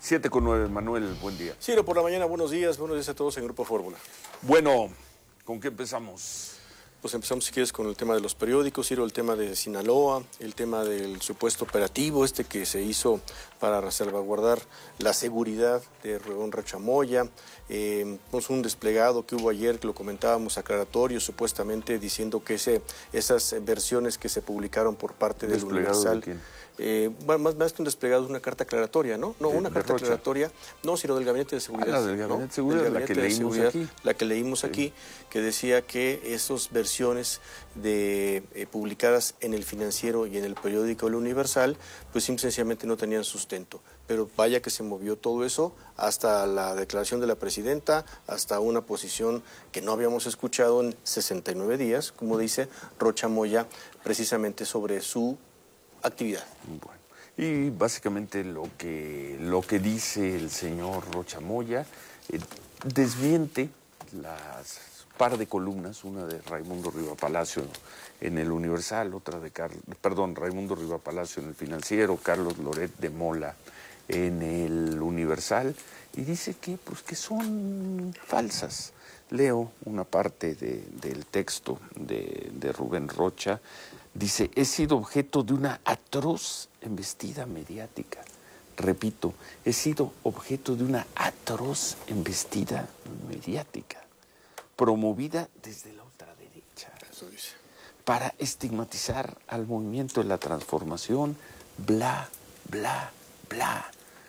7:09, Manuel, buen día. Ciro, por la mañana, buenos días a todos en Grupo Fórmula. Bueno, ¿con qué empezamos? Pues empezamos, si quieres, con el tema de los periódicos, Ciro, el tema de Sinaloa, el tema del supuesto operativo que se hizo para salvaguardar la seguridad de Rubén Rocha Moya. Pues un desplegado que hubo ayer, que lo comentábamos, aclaratorio, supuestamente diciendo que esas versiones que se publicaron por parte del Universal... ¿De quién? Más que un desplegado, es una carta aclaratoria, ¿no? No, una carta aclaratoria, no, sino del Gabinete de Seguridad. Ah, del Gabinete de Seguridad, la que leímos aquí. La que leímos aquí, que decía que esas versiones publicadas en el Financiero y en el periódico El Universal, pues simple y sencillamente no tenían sustento. Pero vaya que se movió todo eso, hasta la declaración de la presidenta, hasta una posición que no habíamos escuchado en 69 días, como dice Rocha Moya, precisamente sobre su actividad. Bueno, y básicamente lo que dice el señor Rocha Moya desmiente las par de columnas, una de Raimundo Riva Palacio en el Universal, otra de Raimundo Riva Palacio en el Financiero, Carlos Loret de Mola en el Universal, y dice que son falsas. Leo una parte del texto de Rubén Rocha. Dice, he sido objeto de una atroz embestida mediática. Repito, he sido objeto de una atroz embestida mediática, promovida desde la ultraderecha. Eso dice. Para estigmatizar al movimiento de la transformación, bla, bla, bla.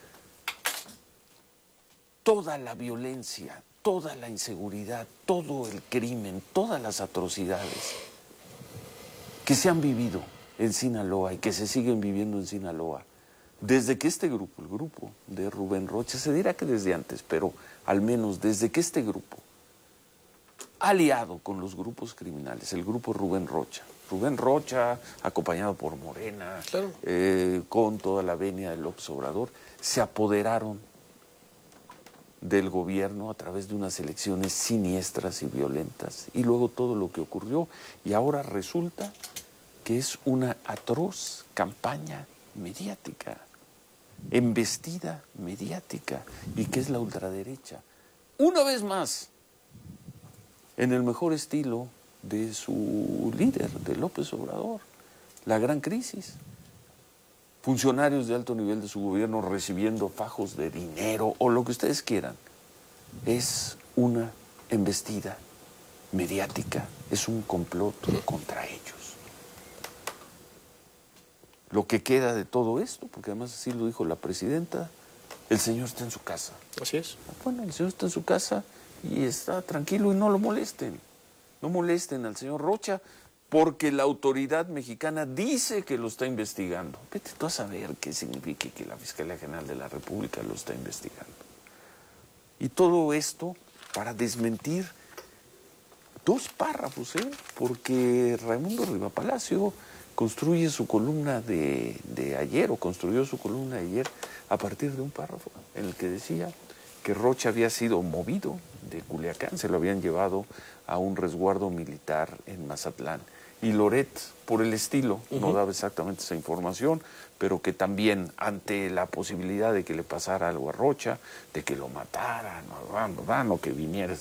Toda la violencia, toda la inseguridad, todo el crimen, todas las atrocidades que se han vivido en Sinaloa y que se siguen viviendo en Sinaloa, desde que este grupo, el grupo de Rubén Rocha, se dirá que desde antes, pero al menos desde que este grupo, aliado con los grupos criminales, el grupo Rubén Rocha, acompañado por Morena, claro, con toda la venia del López Obrador, se apoderaron del gobierno a través de unas elecciones siniestras y violentas, y luego todo lo que ocurrió, y ahora resulta que es una atroz campaña mediática, embestida mediática, y que es la ultraderecha. Una vez más, en el mejor estilo de su líder, de López Obrador, la gran crisis. Funcionarios de alto nivel de su gobierno recibiendo fajos de dinero o lo que ustedes quieran. Es una embestida mediática, es un complot contra ellos. Lo que queda de todo esto, porque además así lo dijo la presidenta, el señor está en su casa. Así es. Bueno, el señor está en su casa y está tranquilo y no lo molesten. No molesten al señor Rocha, porque la autoridad mexicana dice que lo está investigando. Vete tú a saber qué significa que la Fiscalía General de la República lo está investigando. Y todo esto para desmentir dos párrafos, porque Raimundo Riva Palacio construye su columna de ayer, o construyó su columna de ayer a partir de un párrafo en el que decía que Rocha había sido movido de Culiacán, se lo habían llevado a un resguardo militar en Mazatlán. Y Loret, por el estilo, no daba exactamente esa información, pero que también ante la posibilidad de que le pasara algo a Rocha, de que lo mataran, o que viniera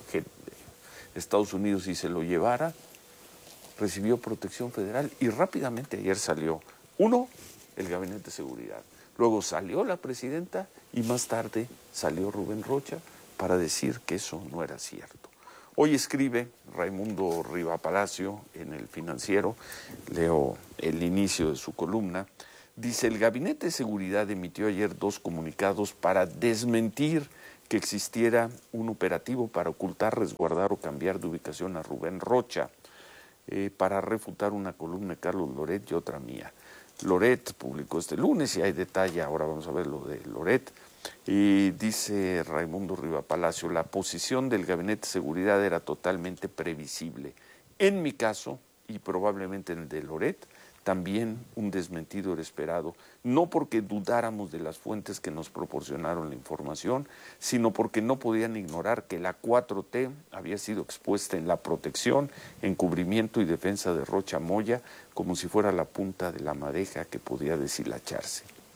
Estados Unidos y se lo llevara, recibió protección federal y rápidamente ayer salió, el Gabinete de Seguridad, luego salió la presidenta y más tarde salió Rubén Rocha para decir que eso no era cierto. Hoy escribe Raimundo Riva Palacio en el Financiero, leo el inicio de su columna, dice, el Gabinete de Seguridad emitió ayer 2 comunicados para desmentir que existiera un operativo para ocultar, resguardar o cambiar de ubicación a Rubén Rocha, para refutar una columna de Carlos Loret y otra mía. Loret publicó este lunes y hay detalle, ahora vamos a ver lo de Loret. Y dice Raimundo Riva Palacio, la posición del Gabinete de Seguridad era totalmente previsible. En mi caso, y probablemente en el de Loret, también un desmentido era esperado, no porque dudáramos de las fuentes que nos proporcionaron la información, sino porque no podían ignorar que la 4T había sido expuesta en la protección, encubrimiento y defensa de Rocha Moya como si fuera la punta de la madeja que podía deshilacharse.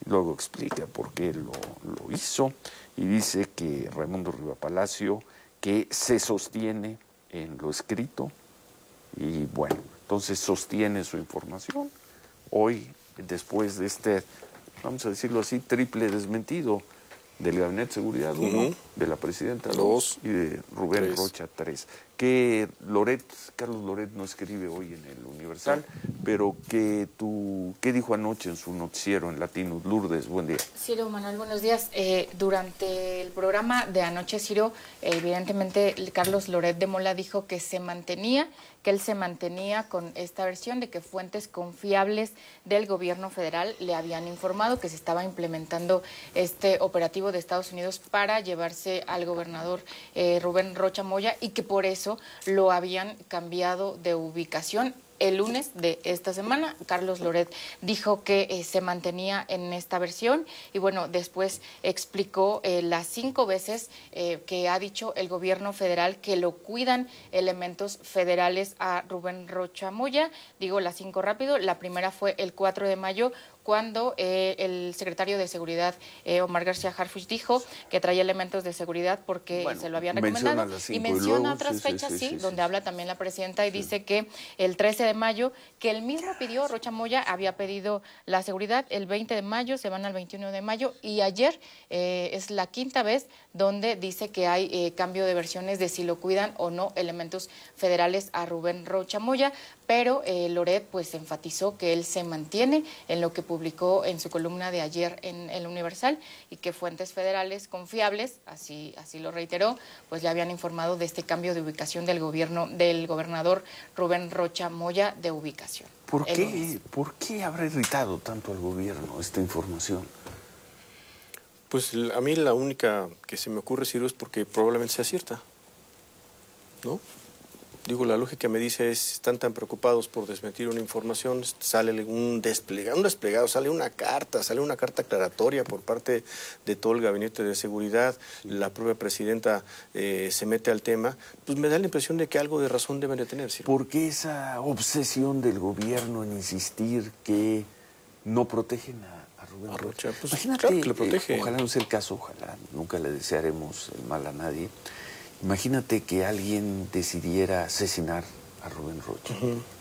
luego explica por qué lo hizo y dice que Raimundo Riva Palacio que se sostiene en lo escrito y bueno, entonces sostiene su información. Hoy, después de este, vamos a decirlo así, triple desmentido del Gabinete de Seguridad 1, de la Presidenta 2 y de Rubén Rocha 3. Que Carlos Loret no escribe hoy en el Universal, pero ¿qué dijo anoche en su noticiero en Latinos? Lourdes, buen día. Ciro, Manuel, buenos días. Durante el programa de anoche, Ciro, evidentemente Carlos Loret de Mola dijo que él se mantenía con esta versión de que fuentes confiables del gobierno federal le habían informado que se estaba implementando este operativo de Estados Unidos para llevarse al gobernador Rubén Rocha Moya y que por eso lo habían cambiado de ubicación. El lunes de esta semana, Carlos Loret dijo que se mantenía en esta versión y bueno, después explicó las 5 veces que ha dicho el gobierno federal que lo cuidan elementos federales a Rubén Rocha Moya. Digo las 5 rápido. La primera fue el 4 de mayo, cuando el secretario de Seguridad, Omar García Harfuch, dijo que traía elementos de seguridad porque se lo habían recomendado. Y menciona otras fechas, donde habla también la presidenta y dice que el 13 de mayo, que él mismo pidió, Rocha Moya había pedido la seguridad el 20 de mayo, se van al 21 de mayo, y ayer es la 5ª vez donde dice que hay cambio de versiones de si lo cuidan o no elementos federales a Rubén Rocha Moya, pero Loret pues enfatizó que él se mantiene en lo que publicó en su columna de ayer en El Universal y que fuentes federales confiables, así lo reiteró, pues le habían informado de este cambio de ubicación del gobernador Rubén Rocha Moya de ubicación. ¿Por qué habrá irritado tanto al gobierno esta información? Pues a mí la única que se me ocurre, Ciro, es porque probablemente sea cierta, ¿no? Digo, la lógica me dice, están tan preocupados por desmentir una información, sale un desplegado, sale una carta aclaratoria por parte de todo el Gabinete de Seguridad, la propia presidenta se mete al tema, pues me da la impresión de que algo de razón deben de tener, Ciro. ¿Por qué esa obsesión del gobierno en insistir que no protegen a Rubén Rocha? Pues, imagínate, claro que lo protege. Ojalá no sea el caso, ojalá, nunca le desearemos el mal a nadie. Imagínate que alguien decidiera asesinar a Rubén Rocha.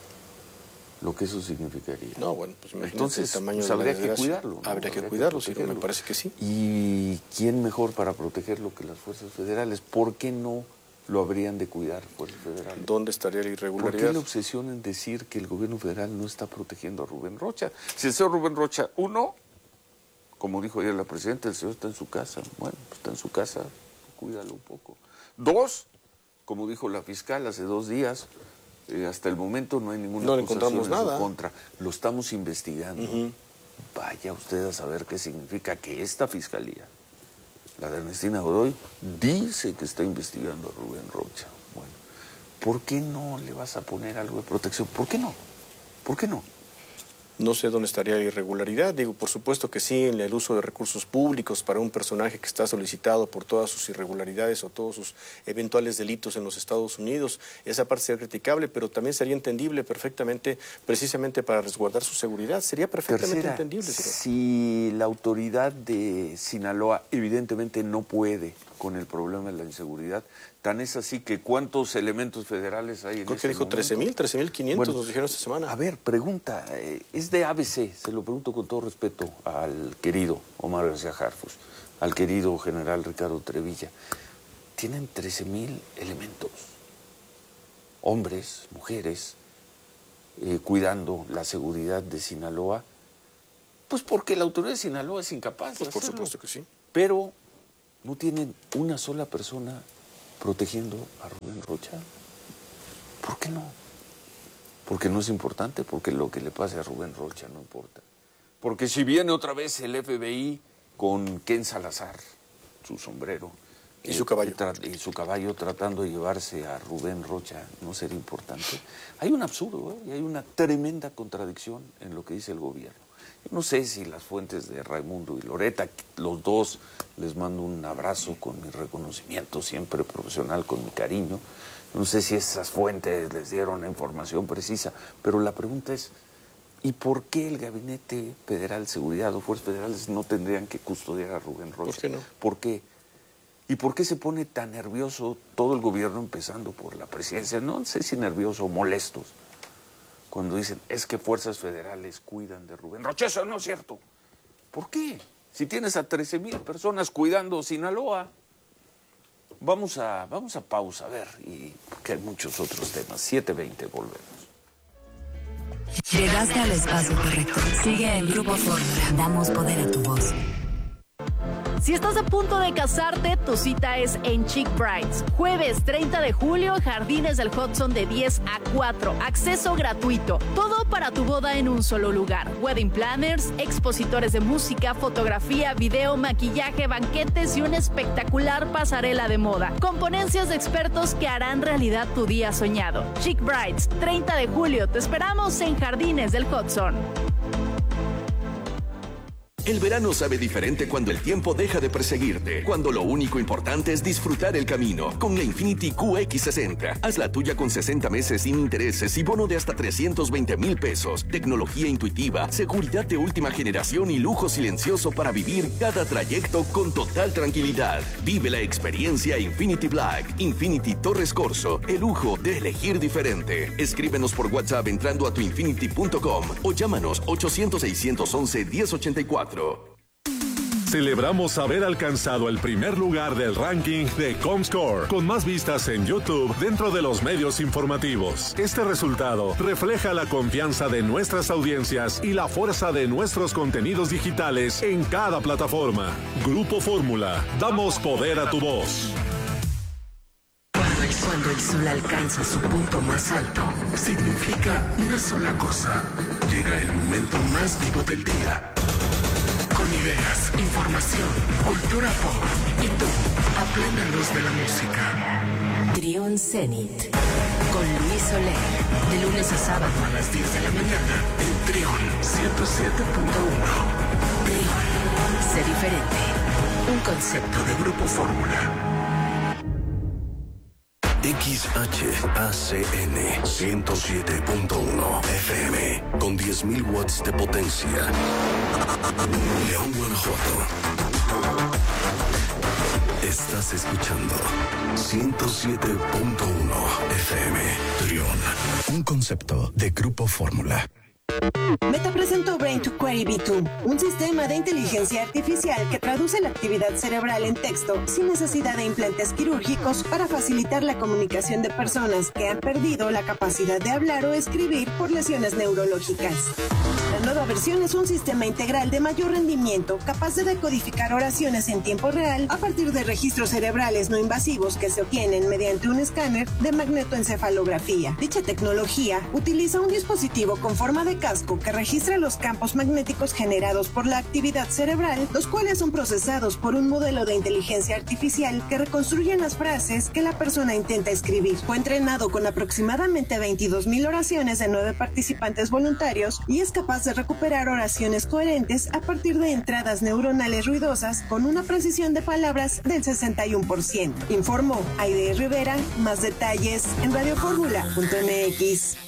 Lo que eso significaría. No, bueno, pues entonces el tamaño pues, de habría la que cuidarlo. ¿No? Habría que cuidarlo, sí, me parece que sí. ¿Y quién mejor para protegerlo que las fuerzas federales? ¿Por qué no lo habrían de cuidar fuerzas federales? ¿Dónde estaría la irregularidad? ¿Por qué la obsesión en decir que el gobierno federal no está protegiendo a Rubén Rocha? Si el señor Rubén Rocha, uno, como dijo ayer la presidenta, el señor está en su casa. Bueno, pues está en su casa, cuídalo un poco. 2, como dijo la fiscal hace 2 días, hasta el momento no hay ninguna acusación en su contra. Lo estamos investigando. Vaya usted a saber qué significa que esta fiscalía, la de Ernestina Godoy, dice que está investigando a Rubén Rocha. Bueno, ¿por qué no le vas a poner algo de protección? ¿Por qué no? ¿Por qué no? No sé dónde estaría la irregularidad. Digo, por supuesto que sí, en el uso de recursos públicos para un personaje que está solicitado por todas sus irregularidades o todos sus eventuales delitos en los Estados Unidos. Esa parte sería criticable, pero también sería entendible perfectamente, precisamente para resguardar su seguridad. Sería perfectamente entendible. Si la autoridad de Sinaloa evidentemente no puede con el problema de la inseguridad, tan es así que ¿cuántos elementos federales hay en Creo que dijo 13,500, bueno, nos dijeron esta semana. A ver, pregunta, es de ABC, se lo pregunto con todo respeto al querido Omar García Harfuch, al querido general Ricardo Trevilla. Tienen 13,000 elementos, hombres, mujeres, cuidando la seguridad de Sinaloa, pues porque la autoridad de Sinaloa es incapaz de hacerlo. Por supuesto que sí. Pero no tienen una sola persona protegiendo a Rubén Rocha. ¿Por qué no? Porque no es importante, porque lo que le pase a Rubén Rocha no importa. Porque si viene otra vez el FBI con Ken Salazar, su sombrero, y su caballo. Y su caballo tratando de llevarse a Rubén Rocha, ¿no sería importante? Hay un absurdo, y hay una tremenda contradicción en lo que dice el gobierno. No sé si las fuentes de Raimundo y Loreta, los dos, les mando un abrazo con mi reconocimiento siempre profesional, con mi cariño. No sé si esas fuentes les dieron la información precisa, pero la pregunta es, ¿Y por qué el Gabinete Federal de Seguridad o Fuerzas Federales no tendrían que custodiar a Rubén Rocha? ¿Por qué no? ¿Por qué? ¿Y por qué se pone tan nervioso todo el gobierno, empezando por la presidencia? No sé si nervioso o molestos, cuando dicen, es que Fuerzas Federales cuidan de Rubén Rocha. Eso no es cierto. ¿Por qué? Si tienes a 13,000 personas cuidando Sinaloa. Vamos a pausa, a ver, y porque hay muchos otros temas. 7:20, volvemos. Llegaste al espacio correcto. Sigue en Grupo Fórmula. Damos poder a tu voz. Si estás a punto de casarte, tu cita es en Chic Brides. Jueves 30 de julio, Jardines del Hudson de 10 a 4. Acceso gratuito. Todo para tu boda en un solo lugar. Wedding planners, expositores de música, fotografía, video, maquillaje, banquetes y una espectacular pasarela de moda. Con ponencias de expertos que harán realidad tu día soñado. Chic Brides, 30 de julio. Te esperamos en Jardines del Hudson. El verano sabe diferente cuando el tiempo deja de perseguirte, cuando lo único importante es disfrutar el camino. Con la Infiniti QX60, haz la tuya con 60 meses sin intereses y bono de hasta 320,000 pesos. Tecnología intuitiva, seguridad de última generación y lujo silencioso para vivir cada trayecto con total tranquilidad. Vive la experiencia Infiniti Black, Infiniti Torres Corso, el lujo de elegir diferente. Escríbenos por WhatsApp entrando a tuinfinity.com o llámanos 800-611-1084. Celebramos haber alcanzado el primer lugar del ranking de Comscore, con más vistas en YouTube dentro de los medios informativos. Este resultado refleja la confianza de nuestras audiencias y la fuerza de nuestros contenidos digitales en cada plataforma. Grupo Fórmula, damos poder a tu voz. Cuando el sol alcanza su punto más alto, significa una sola cosa. Llega el momento más vivo del día. Con ideas, información, cultura pop y tú, a plena luz de la música. Trión Zenit, con Luis Soler, de lunes a sábado A las 10 de la mañana, en Trión 107.1. Trión, sé diferente. Un concepto De Grupo Fórmula. XHACN 107.1 FM con 10,000 watts de potencia. León, Guanajuato. Estás escuchando 107.1 FM. Trión, un concepto de Grupo Fórmula. Meta presentó Brain to Query V2, un sistema de inteligencia artificial que traduce la actividad cerebral en texto sin necesidad de implantes quirúrgicos para facilitar la comunicación de personas que han perdido la capacidad de hablar o escribir por lesiones neurológicas. La nueva versión es un sistema integral de mayor rendimiento, capaz de decodificar oraciones en tiempo real a partir de registros cerebrales no invasivos que se obtienen mediante un escáner de magnetoencefalografía. Dicha tecnología utiliza un dispositivo con forma de casco que registra los campos magnéticos generados por la actividad cerebral, los cuales son procesados por un modelo de inteligencia artificial que reconstruye las frases que la persona intenta escribir. Fue entrenado con aproximadamente 22,000 oraciones de 9 participantes voluntarios y es capaz de recuperar oraciones coherentes a partir de entradas neuronales ruidosas con una precisión de palabras del 61%. Informó Aide Rivera. Más detalles en radioformula.mx.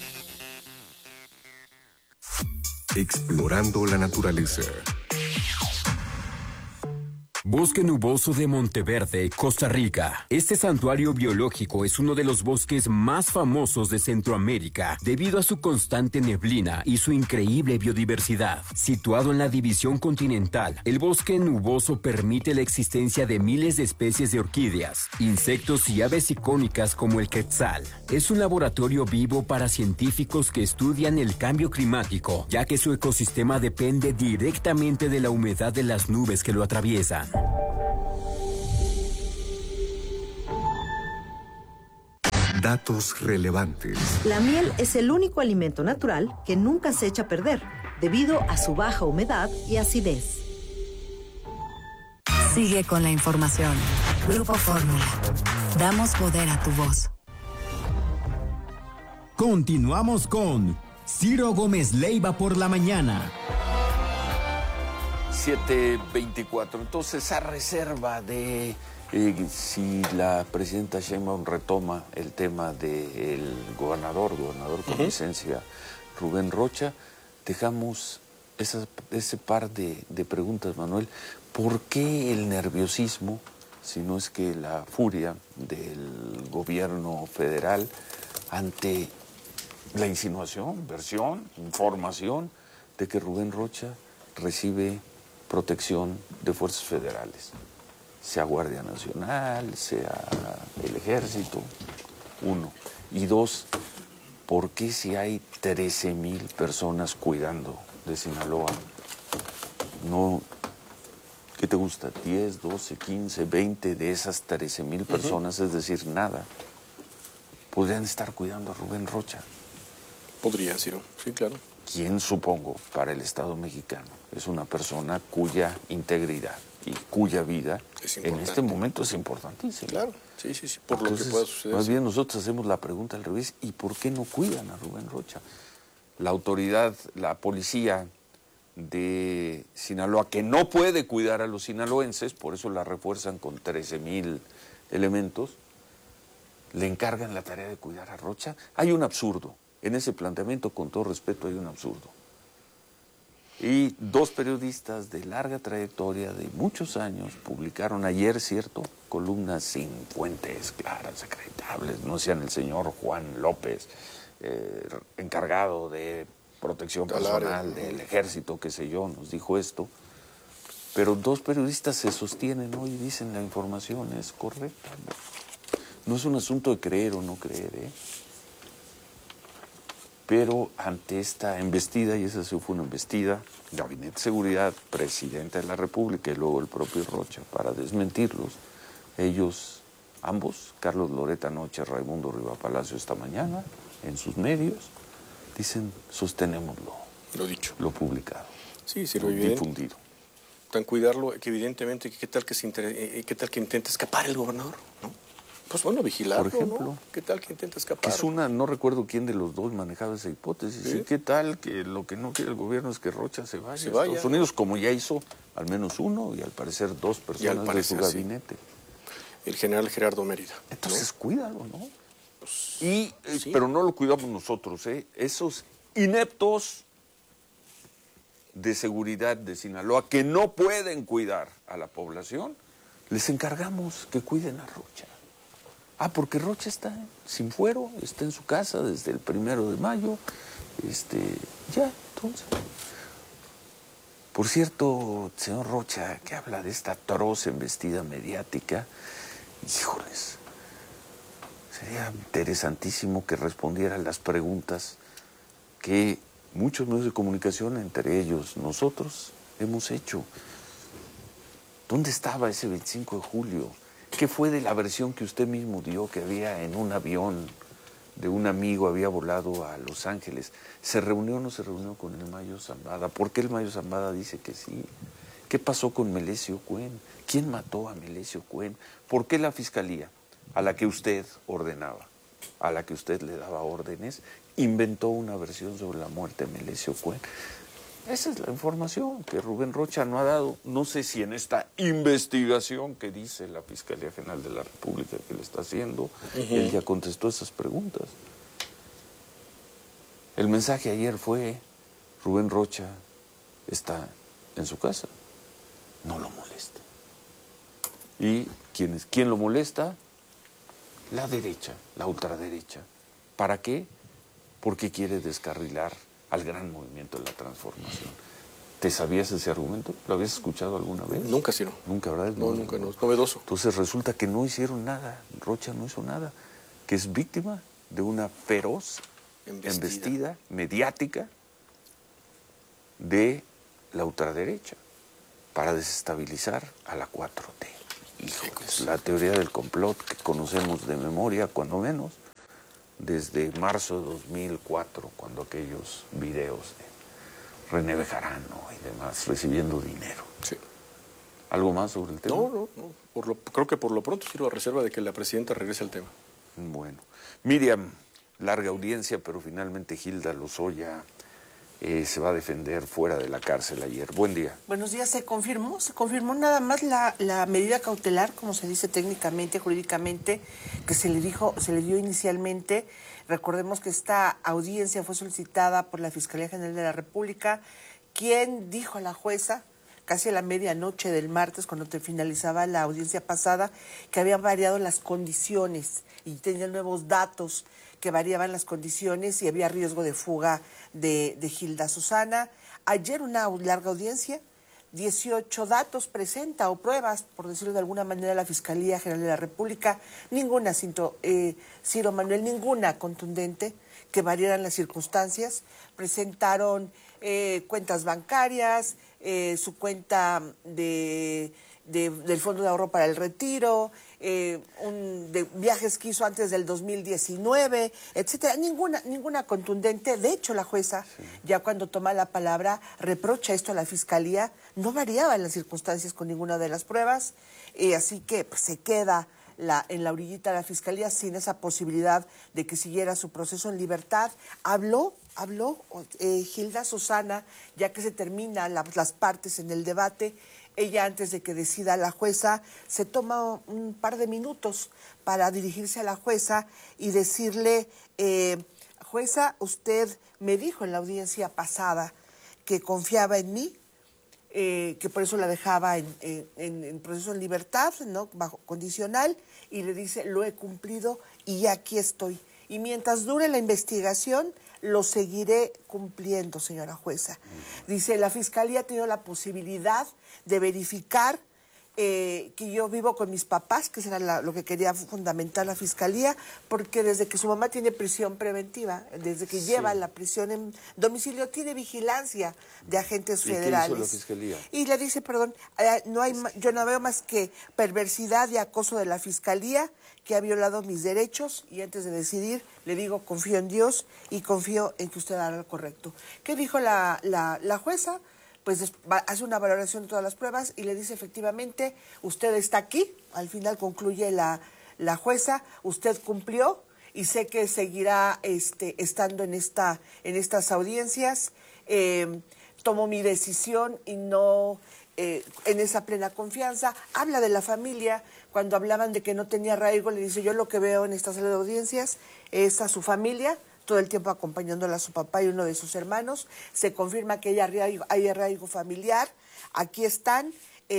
Explorando la naturaleza. Bosque Nuboso de Monteverde, Costa Rica. Este santuario biológico es uno de los bosques más famosos de Centroamérica debido a su constante neblina y su increíble biodiversidad. Situado en la división continental, el bosque nuboso permite la existencia de miles de especies de orquídeas, insectos y aves icónicas como el quetzal. Es un laboratorio vivo para científicos que estudian el cambio climático, ya que su ecosistema depende directamente de la humedad de las nubes que lo atraviesan. Datos relevantes. La miel es el único alimento natural que nunca se echa a perder, debido a su baja humedad y acidez. Sigue con la información. Grupo Fórmula. Damos poder a tu voz. Continuamos con Ciro Gómez Leiva por la mañana. 7:24. Entonces, a reserva de si la presidenta Sheinbaum retoma el tema del gobernador con licencia, Rubén Rocha, dejamos ese par de preguntas, Manuel. ¿Por qué el nerviosismo, si no es que la furia del gobierno federal ante la insinuación, versión, información de que Rubén Rocha recibe protección de fuerzas federales, sea Guardia Nacional, sea el Ejército, uno? Y dos, ¿por qué si hay 13,000 personas cuidando de Sinaloa, no, qué te gusta, 10, 12, 15, 20 de esas 13,000 personas, es decir, nada, podrían estar cuidando a Rubén Rocha? Podría, sí, claro. ¿Quién, supongo, para el Estado mexicano es una persona cuya integridad y cuya vida en este momento es importantísima? Claro, sí, por lo que pueda suceder. Más bien nosotros hacemos la pregunta al revés, ¿y por qué no cuidan a Rubén Rocha? La autoridad, la policía de Sinaloa, que no puede cuidar a los sinaloenses, por eso la refuerzan con 13,000 elementos, le encargan la tarea de cuidar a Rocha. Hay un absurdo. En ese planteamiento, con todo respeto, hay un absurdo. Y dos periodistas de larga trayectoria, de muchos años, publicaron ayer, ¿cierto?, columnas sin fuentes claras, acreditables. No sean el señor Juan López, encargado de protección personal del ejército, qué sé yo, nos dijo esto. Pero dos periodistas se sostienen hoy y dicen la información es correcta. No es un asunto de creer o no creer, Pero ante esta embestida, y esa sí fue una embestida, Gabinete de Seguridad, Presidente de la República y luego el propio Rocha, para desmentirlos, ellos, ambos, Carlos Loret anoche, Raimundo Riva Palacio esta mañana, en sus medios, dicen, sostenemos lo dicho, lo publicado, sí, lo difundido. Tan cuidarlo, que evidentemente, ¿qué tal que intenta escapar el gobernador? ¿No? Pues bueno, vigilarlo, por ejemplo, ¿no? ¿Qué tal que intenta escapar? Que es no recuerdo quién de los dos manejaba esa hipótesis. ¿Sí? ¿Qué tal que lo que no quiere el gobierno es que Rocha se vaya a Estados Unidos, como ya hizo al menos uno y al parecer dos personas de su gabinete? Sí. El general Gerardo Mérida. Entonces cuídalo, ¿no? Pues, pero no lo cuidamos nosotros, Esos ineptos de seguridad de Sinaloa que no pueden cuidar a la población, les encargamos que cuiden a Rocha. Porque Rocha está sin fuero, está en su casa desde el 1 de mayo, ya, entonces. Por cierto, señor Rocha, que habla de esta atroz embestida mediática, híjoles, sería interesantísimo que respondiera a las preguntas que muchos medios de comunicación, entre ellos nosotros, hemos hecho. ¿Dónde estaba ese 25 de julio? ¿Qué fue de la versión que usted mismo dio, que había en un avión de un amigo, había volado a Los Ángeles? ¿Se reunió o no se reunió con el Mayo Zambada? ¿Por qué el Mayo Zambada dice que sí? ¿Qué pasó con Melesio Cuen? ¿Quién mató a Melesio Cuen? ¿Por qué la Fiscalía, a la que usted ordenaba, a la que usted le daba órdenes, inventó una versión sobre la muerte de Melesio Cuen? Esa es la información que Rubén Rocha no ha dado. No sé si en esta investigación que dice la Fiscalía General de la República que le está haciendo, él ya contestó esas preguntas. El mensaje ayer fue, Rubén Rocha está en su casa, no lo moleste. ¿Y quién lo molesta? La derecha, la ultraderecha. ¿Para qué? Porque quiere descarrilar al gran movimiento de la transformación. ¿Te sabías ese argumento? ¿Lo habías escuchado alguna vez? Nunca, sí, no. Nunca, ¿verdad? No, nunca, no. Es novedoso. Entonces resulta que no hicieron nada, Rocha no hizo nada, que es víctima de una feroz embestida mediática de la ultraderecha para desestabilizar a la 4T. Híjoles, la teoría del complot que conocemos de memoria, cuando menos, desde marzo de 2004, cuando aquellos videos de René Bejarano y demás recibiendo dinero. Sí. ¿Algo más sobre el tema? No. Creo que por lo pronto sirvo a reserva de que la presidenta regrese al tema. Bueno. Miriam, larga audiencia, pero finalmente Hilda Lozoya se va a defender fuera de la cárcel ayer. Buen día. Buenos días. Se confirmó nada más la medida cautelar, como se dice técnicamente, jurídicamente, que se le dio inicialmente. Recordemos que esta audiencia fue solicitada por la Fiscalía General de la República, quien dijo a la jueza, casi a la medianoche del martes, cuando finalizaba la audiencia pasada, que habían variado las condiciones y tenían nuevos datos que variaban las condiciones y había riesgo de fuga de Hilda Susana. Ayer una larga audiencia, 18 datos presenta o pruebas, por decirlo de alguna manera, la Fiscalía General de la República, ninguna, Ciro Manuel, ninguna contundente, que variaran las circunstancias. Presentaron cuentas bancarias, su cuenta del Fondo de Ahorro para el Retiro, de viajes que hizo antes del 2019, etcétera. Ninguna contundente. De hecho, la jueza, ya cuando toma la palabra, reprocha esto a la Fiscalía. No variaban las circunstancias con ninguna de las pruebas, así que pues, se queda en la orillita de la Fiscalía sin esa posibilidad de que siguiera su proceso en libertad. Habló Hilda Susana, ya que se terminan las partes en el debate. Ella, antes de que decida la jueza, se toma un par de minutos para dirigirse a la jueza y decirle, jueza, usted me dijo en la audiencia pasada que confiaba en mí, que por eso la dejaba en proceso en libertad, ¿no?, bajo condicional, y le dice, lo he cumplido y aquí estoy. Y mientras dure la investigación, lo seguiré cumpliendo, señora jueza. Dice, la Fiscalía ha tenido la posibilidad de verificar que yo vivo con mis papás, que era lo que quería fundamentar la Fiscalía, porque desde que su mamá tiene prisión preventiva, desde que lleva la prisión en domicilio, tiene vigilancia de agentes federales. ¿Y qué hizo la Fiscalía? Y le dice, perdón, yo no veo más que perversidad y acoso de la Fiscalía, que ha violado mis derechos, y antes de decidir le digo, confío en Dios y confío en que usted hará lo correcto. ¿Qué dijo la jueza? Pues hace una valoración de todas las pruebas y le dice, efectivamente, usted está aquí. Al final concluye la jueza, usted cumplió y sé que seguirá estando en estas audiencias. Tomo mi decisión y no en esa plena confianza. Habla de la familia. Cuando hablaban de que no tenía arraigo, le dice, yo lo que veo en esta sala de audiencias es a su familia, todo el tiempo acompañándola a su papá y uno de sus hermanos. Se confirma que hay arraigo familiar. Aquí están.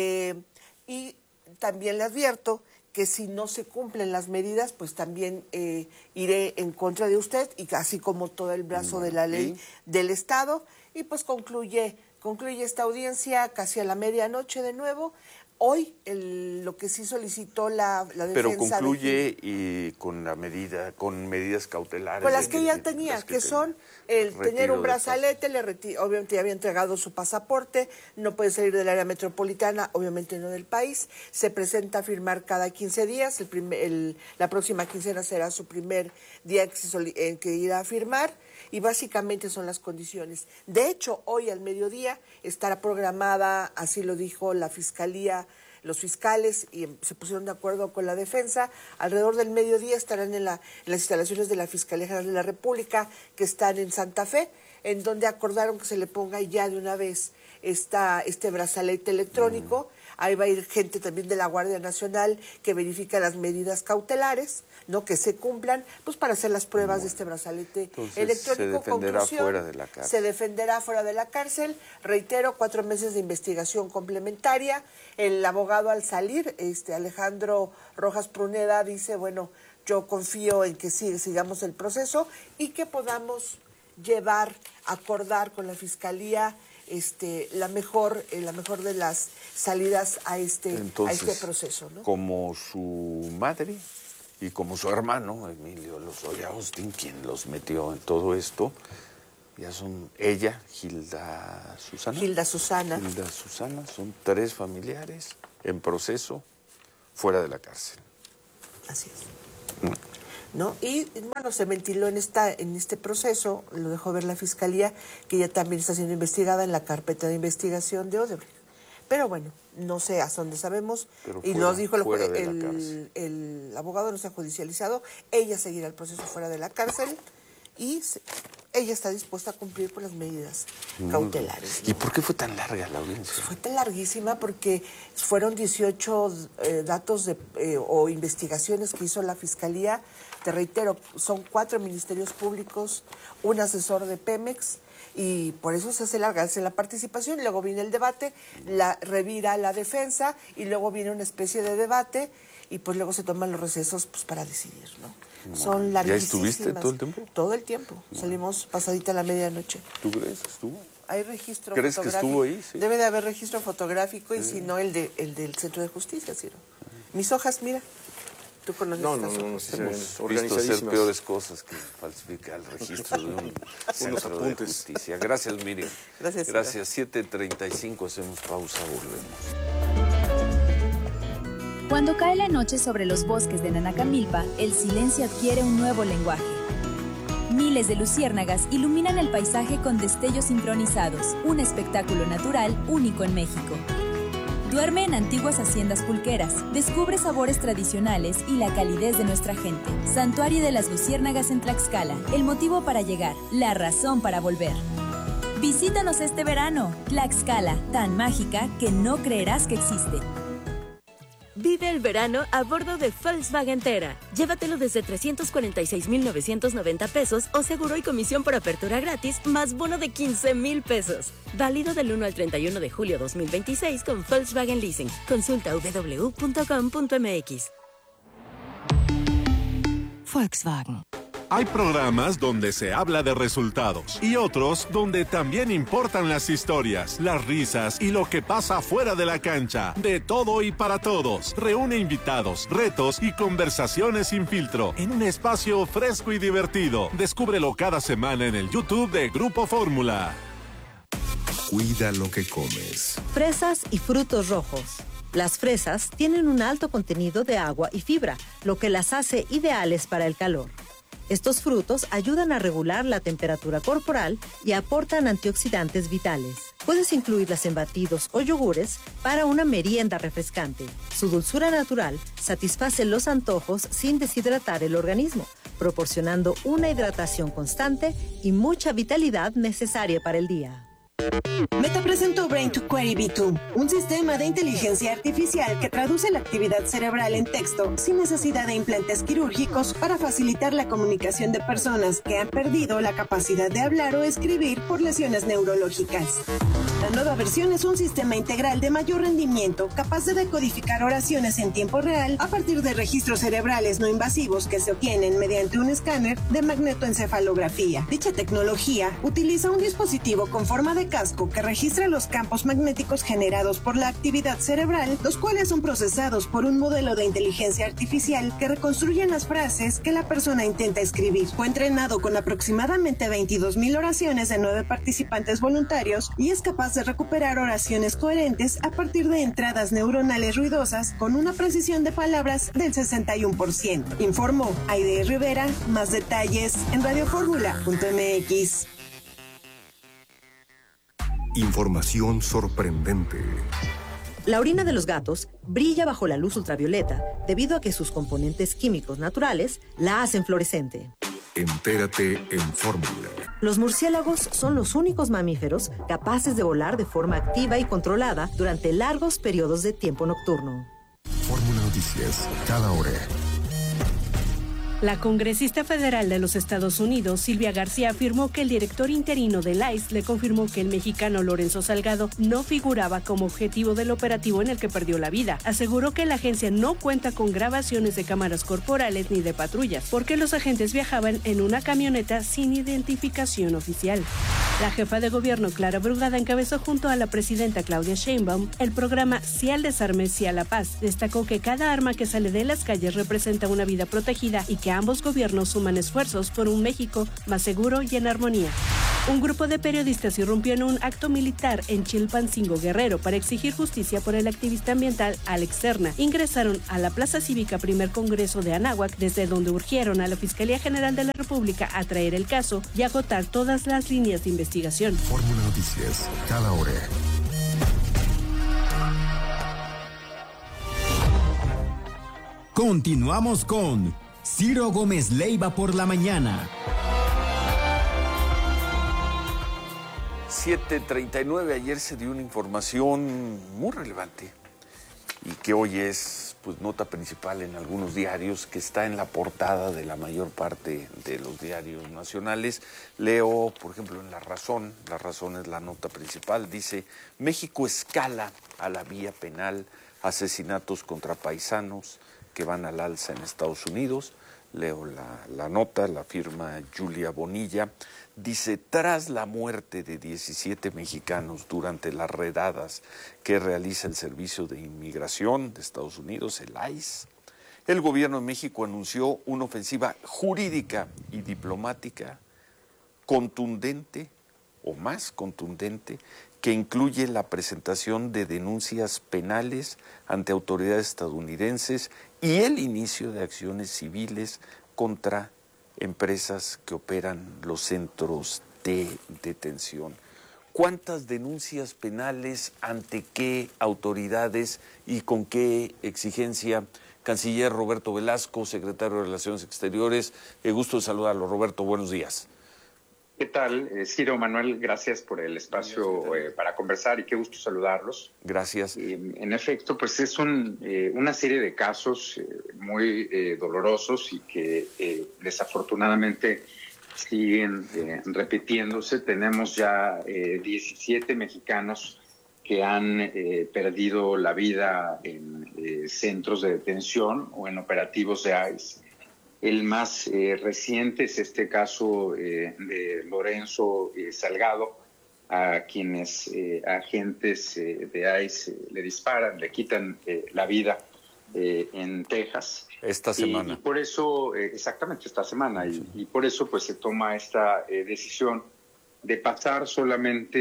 Y también le advierto que si no se cumplen las medidas, pues también iré en contra de usted, y así como todo el brazo de la ley del Estado. Y pues concluye esta audiencia casi a la medianoche de nuevo. Hoy lo que sí solicitó la defensa. Pero concluye y con medidas cautelares. Con las que ella tenía, que son el tener un brazalete, obviamente ya había entregado su pasaporte, no puede salir del área metropolitana, obviamente no del país, se presenta a firmar cada 15 días, la próxima quincena será su primer día en que irá a firmar, y básicamente son las condiciones. De hecho, hoy al mediodía estará programada, así lo dijo la Fiscalía, los fiscales, y se pusieron de acuerdo con la defensa, alrededor del mediodía estarán en las instalaciones de la Fiscalía General de la República, que están en Santa Fe, en donde acordaron que se le ponga ya de una vez este brazalete electrónico. Ahí va a ir gente también de la Guardia Nacional que verifica las medidas cautelares, ¿no?, que se cumplan, pues para hacer las pruebas de este brazalete electrónico. Se defenderá fuera de la cárcel. Se defenderá fuera de la cárcel. Reitero, 4 meses de investigación complementaria. El abogado, al salir, Alejandro Rojas Pruneda, dice, bueno, yo confío en que sigamos el proceso y que podamos acordar con la Fiscalía la mejor de las salidas a este proceso, ¿no? Como su madre y como su hermano, Emilio Lozoya Austin, quien los metió en todo esto, ya son ella, Hilda Susana, son 3 familiares en proceso fuera de la cárcel. Así es. ¿No? Y bueno, se ventiló en este proceso, lo dejó ver la Fiscalía, que ella también está siendo investigada en la carpeta de investigación de Odebrecht. Pero bueno, no sé hasta dónde sabemos, y nos dijo el abogado, no se ha judicializado, ella seguirá el proceso fuera de la cárcel, y ella está dispuesta a cumplir por las medidas cautelares. ¿Y por qué fue tan larga la audiencia? Fue tan larguísima porque fueron 18 datos o investigaciones que hizo la Fiscalía. Te reitero, son 4 ministerios públicos, un asesor de Pemex, y por eso se hace larga, hace la participación, y luego viene el debate, revira la defensa, y luego viene una especie de debate, y pues luego se toman los recesos pues, para decidir, ¿no? Son larguísimas. ¿Ya estuviste todo el tiempo? Todo el tiempo. Salimos pasadita la medianoche. ¿Tú crees que estuvo? Hay registro ¿Crees fotográfico. que estuvo ahí? Sí. Debe de haber registro fotográfico y si no, el del Centro de Justicia, Ciro. Mis hojas, mira. Tú conoces estas hojas. Sí, hemos visto hacer peores cosas que falsificar el registro de un Centro de Justicia. Gracias, Miriam. Gracias. Gracias. 7:35, hacemos pausa, volvemos. Cuando cae la noche sobre los bosques de Nanacamilpa, el silencio adquiere un nuevo lenguaje. Miles de luciérnagas iluminan el paisaje con destellos sincronizados, un espectáculo natural único en México. Duerme en antiguas haciendas pulqueras, descubre sabores tradicionales y la calidez de nuestra gente. Santuario de las Luciérnagas en Tlaxcala, el motivo para llegar, la razón para volver. Visítanos este verano, Tlaxcala, tan mágica que no creerás que existe. Vive el verano a bordo de Volkswagen Tera. Llévatelo desde 346,990 pesos o seguro y comisión por apertura gratis, más bono de 15,000 pesos. Válido del 1 al 31 de julio 2026 con Volkswagen Leasing. Consulta www.com.mx. Volkswagen. Hay programas donde se habla de resultados y otros donde también importan las historias, las risas y lo que pasa fuera de la cancha. De todo y para todos. Reúne invitados, retos y conversaciones sin filtro en un espacio fresco y divertido. Descúbrelo cada semana en el YouTube de Grupo Fórmula. Cuida lo que comes. Fresas y frutos rojos. Las fresas tienen un alto contenido de agua y fibra, lo que las hace ideales para el calor. Estos frutos ayudan a regular la temperatura corporal y aportan antioxidantes vitales. Puedes incluirlas en batidos o yogures para una merienda refrescante. Su dulzura natural satisface los antojos sin deshidratar el organismo, proporcionando una hidratación constante y mucha vitalidad necesaria para el día. Meta presentó Brain to Query B2, un sistema de inteligencia artificial que traduce la actividad cerebral en texto sin necesidad de implantes quirúrgicos para facilitar la comunicación de personas que han perdido la capacidad de hablar o escribir por lesiones neurológicas. La nueva versión es un sistema integral de mayor rendimiento capaz de decodificar oraciones en tiempo real a partir de registros cerebrales no invasivos que se obtienen mediante un escáner de magnetoencefalografía. Dicha tecnología utiliza un dispositivo con forma de casco que registra los campos magnéticos generados por la actividad cerebral, los cuales son procesados por un modelo de inteligencia artificial que reconstruyen las frases que la persona intenta escribir. Fue entrenado con aproximadamente 22,000 oraciones de 9 participantes voluntarios y es capaz de recuperar oraciones coherentes a partir de entradas neuronales ruidosas con una precisión de palabras del 61%. Informó Aide Rivera. Más detalles en radioformula.mx. Información sorprendente. La orina de los gatos brilla bajo la luz ultravioleta debido a que sus componentes químicos naturales la hacen fluorescente. Entérate en Fórmula. Los murciélagos son los únicos mamíferos capaces de volar de forma activa y controlada durante largos periodos de tiempo nocturno. Fórmula Noticias, cada hora. La congresista federal de los Estados Unidos, Silvia García, afirmó que el director interino del ICE le confirmó que el mexicano Lorenzo Salgado no figuraba como objetivo del operativo en el que perdió la vida. Aseguró que la agencia no cuenta con grabaciones de cámaras corporales ni de patrullas, porque los agentes viajaban en una camioneta sin identificación oficial. La jefa de gobierno, Clara Brugada, encabezó junto a la presidenta Claudia Sheinbaum el programa Sí al Desarme, Sí a la Paz. Destacó que cada arma que sale de las calles representa una vida protegida y que ambos gobiernos suman esfuerzos por un México más seguro y en armonía. Un grupo de periodistas irrumpió en un acto militar en Chilpancingo, Guerrero, para exigir justicia por el activista ambiental Alex Serna. Ingresaron a la Plaza Cívica Primer Congreso de Anáhuac, desde donde urgieron a la Fiscalía General de la República a traer el caso y agotar todas las líneas de investigación. Fórmula Noticias, cada hora. Continuamos con Ciro Gómez Leiva por la mañana. 7:39, ayer se dio una información muy relevante y que hoy es pues nota principal en algunos diarios, que está en la portada de la mayor parte de los diarios nacionales. Leo, por ejemplo, en La Razón es la nota principal, dice: México escala a la vía penal, asesinatos contra paisanos que van al alza en Estados Unidos. Leo la nota, la firma Julia Bonilla. Dice: tras la muerte de 17 mexicanos durante las redadas que realiza el Servicio de Inmigración de Estados Unidos, el ICE, el gobierno de México anunció una ofensiva jurídica y diplomática contundente, o más contundente, que incluye la presentación de denuncias penales ante autoridades estadounidenses y el inicio de acciones civiles contra empresas que operan los centros de detención. ¿Cuántas denuncias penales, ante qué autoridades y con qué exigencia? Canciller Roberto Velasco, secretario de Relaciones Exteriores, gusto de saludarlo. Roberto, buenos días. ¿Qué tal, Ciro, Manuel? Gracias por el espacio para conversar y qué gusto saludarlos. Gracias. En efecto, pues es una serie de casos muy dolorosos y que desafortunadamente siguen repitiéndose. Tenemos ya 17 mexicanos que han perdido la vida en centros de detención o en operativos de ICE. El más reciente es este caso de Lorenzo Salgado, a quienes agentes de ICE le disparan, le quitan la vida en Texas. Esta semana. Y por eso, exactamente, esta semana, y por eso pues se toma esta decisión de pasar solamente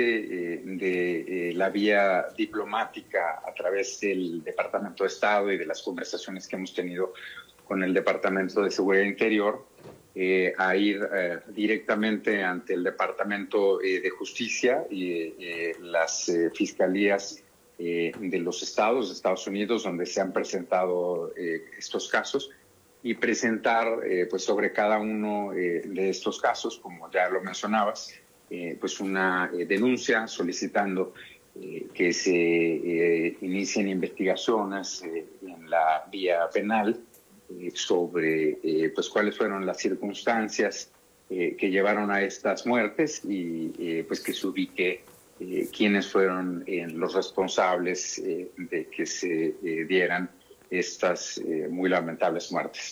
de la vía diplomática a través del Departamento de Estado y de las conversaciones que hemos tenido con el Departamento de Seguridad Interior, a ir directamente ante el Departamento de Justicia y las fiscalías de los estados de Estados Unidos donde se han presentado estos casos, y presentar pues sobre cada uno de estos casos, como ya lo mencionabas, pues una denuncia solicitando que se inicien investigaciones en la vía penal sobre pues cuáles fueron las circunstancias que llevaron a estas muertes y pues que se ubique quiénes fueron los responsables de que se dieran estas muy lamentables muertes.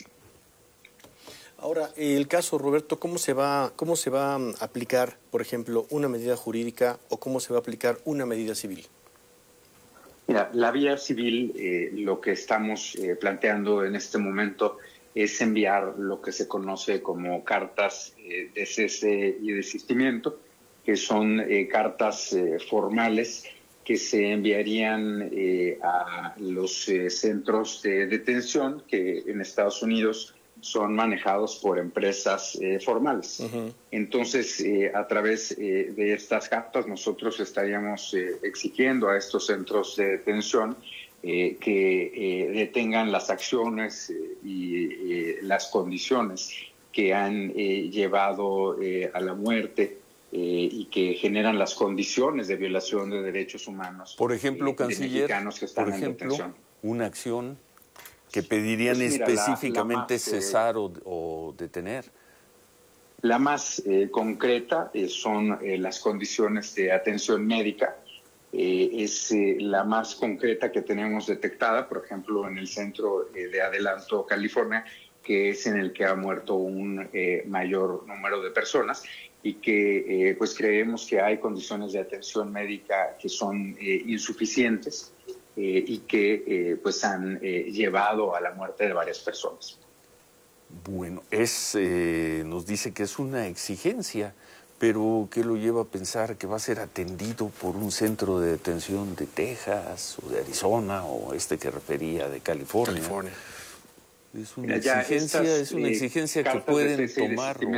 Ahora, el caso, Roberto, ¿cómo se va a aplicar, por ejemplo, una medida jurídica o cómo se va a aplicar una medida civil? Mira, la vía civil, lo que estamos planteando en este momento es enviar lo que se conoce como cartas de cese y desistimiento, que son cartas formales que se enviarían a los centros de detención que en Estados Unidos son manejados por empresas formales. Uh-huh. Entonces, a través de estas cartas, nosotros estaríamos exigiendo a estos centros de detención que detengan las acciones y las condiciones que han llevado a la muerte y que generan las condiciones de violación de derechos humanos. Por ejemplo, canciller, que están por ejemplo, una acción que pedirían pues mira, específicamente la más, cesar o detener. La más concreta son las condiciones de atención médica. Es la más concreta que tenemos detectada, por ejemplo, en el centro de Adelanto, California, que es en el que ha muerto un mayor número de personas y que pues creemos que hay condiciones de atención médica que son insuficientes y que pues han llevado a la muerte de varias personas. Bueno, nos dice que es una exigencia, pero ¿qué lo lleva a pensar que va a ser atendido por un centro de detención de Texas o de Arizona o que refería de California? Es una exigencia que pueden tomar.